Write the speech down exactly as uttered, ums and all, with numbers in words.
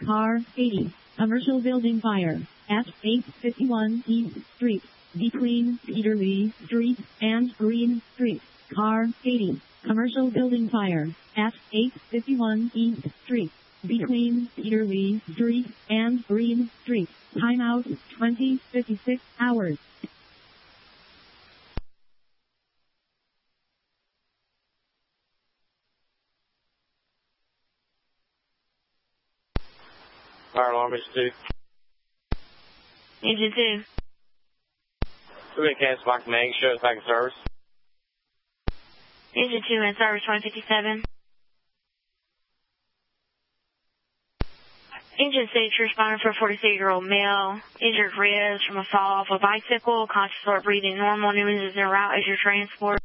Car eighty. Commercial building fire at eight fifty-one East Street, between Peter Lee Street and Green Street. Car eighty. Commercial building fire at eight fifty-one East Street, between Peter Lee Street and Green Street. Timeout twenty fifty-six hours. Fire alarm is two. Engine two. We're going to cancel back to Meg. Show us back in service. Engine two in service, one fifty-seven. Engine six, responding for a forty-six-year-old male. Injured ribs from a fall off a bicycle. Conscious or breathing normal. News is en route as your transport.